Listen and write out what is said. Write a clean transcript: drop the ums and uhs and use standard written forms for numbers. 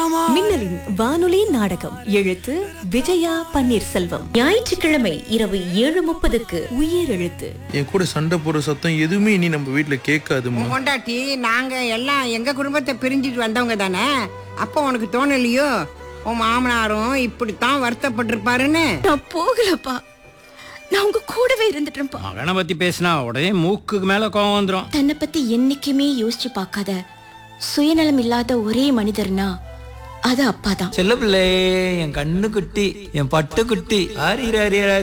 மின்னலின் வானொலி நாடகம் எழுத்து விஜயா பன்னீர்செல்வம். ஞாயிற்றுக்கிழமை இரவு 7:30க்கு உயிர் எழுத்து. என் கூட சண்டை போடுற சத்தம் எதுவுமே இனி நம்ம வீட்டுல கேட்காதுமா. கொண்டாட்டி நாங்க எல்லாம் எங்க குடும்பத்தை பிரிஞ்சிட்டு வந்தவங்க தானே. அப்போ உனக்கு தோணலையோ உன் மாமனாரும் இப்படித்தான் வருத்தப்பட்டிருப்பாருன்னு? நான் போகலப்பா, நான் உங்க கூடவே இருந்துட்டேன்ப்பா. மகனை பத்தி பேசினா உடனே மூக்குக்கு மேல கோவம் வந்துடும். தன்னை பத்தி என்னைக்குமே யோசிச்சு பார்க்காத சுயநலம் இல்லாத ஒரே மனிதர்னா அது அப்பாதான். செல்ல பிள்ளை, என் கண்ணு குட்டி, என் பட்டு குட்டி.